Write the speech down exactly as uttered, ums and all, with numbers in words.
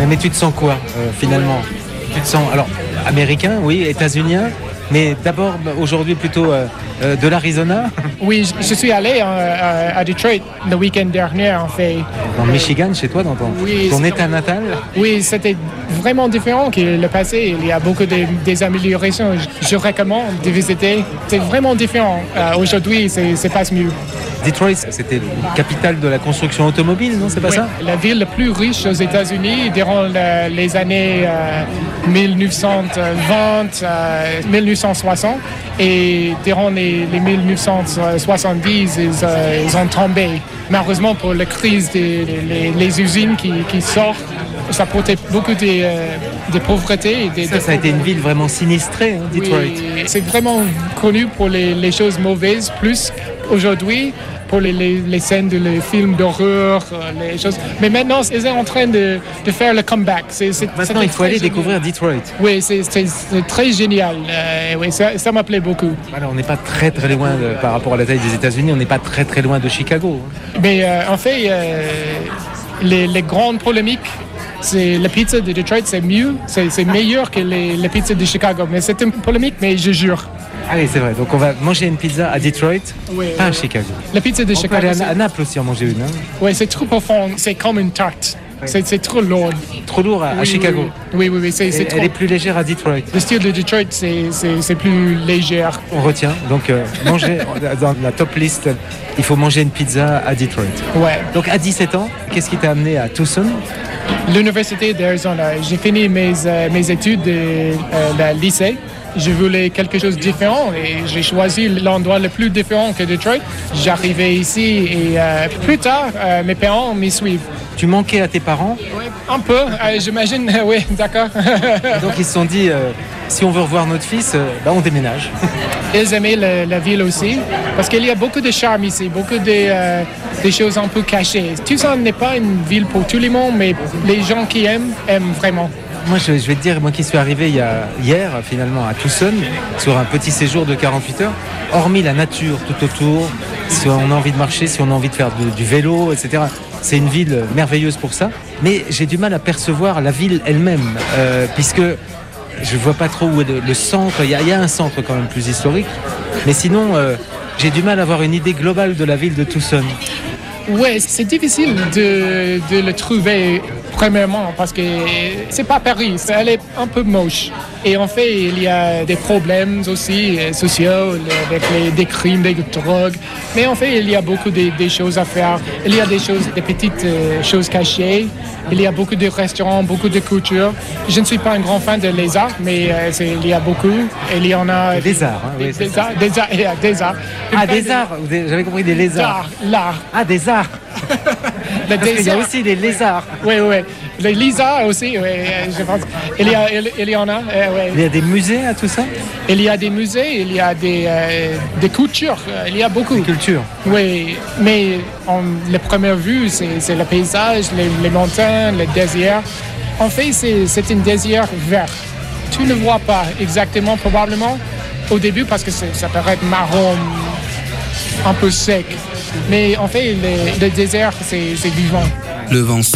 Mais tu te sens quoi, euh, finalement ? Tu te sens, alors, américain, oui, états-unien, mais d'abord, aujourd'hui, plutôt euh, euh, de l'Arizona. Oui, je, je suis allé euh, à Detroit le week-end dernier, en fait. Dans le Michigan, chez toi, dans ton, Oui, ton c'est état comme- natal. Oui, c'était vraiment différent que le passé. Il y a beaucoup de, des améliorations. Je, je recommande de visiter. C'est vraiment différent. Euh, aujourd'hui, c'est, c'est pas mieux. Detroit, c'était la capitale de la construction automobile, non? C'est pas Oui, ça? la ville la plus riche aux États-Unis durant le- les années euh, dix-neuf cent vingt, euh, dix-neuf cent soixante. Et durant les, les dix-neuf cent soixante-dix, ils, euh, ils ont tombé. Malheureusement, pour la crise des les, les usines qui, qui sortent, ça portait beaucoup de, euh, de pauvreté. Et de, Ça, ça a été une ville vraiment sinistrée, hein, Detroit. Oui, c'est vraiment connu pour les, les choses mauvaises, plus aujourd'hui pour les, les, les scènes de les films d'horreur, euh, les choses. Mais maintenant, ils sont en train de, de faire le comeback. C'est, c'est, Maintenant, il faut aller génial. découvrir Detroit. Oui, c'est, c'est, c'est très génial. Euh, oui, ça, ça m'appelait beaucoup. Alors, on n'est pas très très loin de- par rapport à la taille des États-Unis, on n'est pas très très loin de Chicago. hein. Mais euh, en fait, euh, les, les grandes polémiques, c'est la pizza de Detroit, c'est mieux, c'est, c'est meilleur que les, les pizzas de Chicago. Mais c'est une polémique, mais je jure. Allez, c'est vrai. Donc, on va manger une pizza à Detroit, Oui, pas à oui. Chicago. La pizza de On peut Chicago, aller à, c'est, à Naples aussi en manger une. Hein. ouais, c'est trop profond, c'est comme une tarte. C'est, c'est trop lourd. Trop lourd à, à Oui, Chicago. Oui, oui, oui, c'est, c'est Et trop. elle est plus légère à Detroit. Le style de Detroit, c'est, c'est, c'est plus léger. On retient. Donc, euh, manger dans la top list, il faut manger une pizza à Detroit. Ouais. Donc, à dix-sept ans, qu'est-ce qui t'a amené à Tucson? L'Université d'Arizona. J'ai fini mes, euh, mes études de euh, la lycée. Je voulais quelque chose de différent et j'ai choisi l'endroit le plus différent que Detroit. J'arrivais ici et euh, plus tard, euh, mes parents m'y suivent. Tu manquais à tes parents, Ouais, un peu, euh, j'imagine, oui, d'accord. donc ils se sont dit, euh, si on veut revoir notre fils, euh, bah, on déménage. Ils aimaient la, la ville aussi, parce qu'il y a beaucoup de charme ici, beaucoup de, euh, des choses un peu cachées. Tucson n'est pas une ville pour tout le monde, mais les gens qui aiment, aiment vraiment. Moi, je, je vais te dire, moi qui suis arrivé il y a, hier, finalement, à Tucson, sur un petit séjour de quarante-huit heures, hormis la nature tout autour, si on a envie de marcher, si on a envie de faire de- du vélo, et cetera, c'est une ville merveilleuse pour ça. Mais j'ai du mal à percevoir la ville elle-même, euh, puisque je vois pas trop où est le, le centre. Il y, a, il y a un centre quand même plus historique, mais sinon, euh, j'ai du mal à avoir une idée globale de la ville de Tucson. Ouais, c'est difficile de, de le trouver premièrement parce que c'est pas Paris, elle est un peu moche. Et en fait, il y a des problèmes aussi euh, sociaux avec les, des crimes, des drogues. Mais en fait, il y a beaucoup de, des choses à faire. Il y a des choses, des petites euh, choses cachées. Il y a beaucoup de restaurants, beaucoup de culture. Je ne suis pas un grand fan de les arts, mais euh, c'est, il y a beaucoup. Il y en a Des arts, hein, oui, des, c'est des arts, des arts, il y a des arts. Ah, des arts, ou des- j'avais compris des lézards. L'art, l'art. Ah, des arts. Le Parce qu'il y a désert. aussi des lézards. Oui, oui. Les lézards aussi, oui, je pense. Il y, a, il, il y en a, euh, Il oui. y a des musées à tout ça? Il y a des musées, il y a des, euh, des cultures, euh, il y a beaucoup. Culture. Oui, mais en, la première vue, c'est, c'est le paysage, les, les montagnes, le désert. En fait, c'est, c'est un désert vert. Tu ne vois pas exactement, probablement, au début, parce que c'est, ça paraît marron, un peu sec. Mais en fait, le, le désert, c'est, c'est vivant. Le vent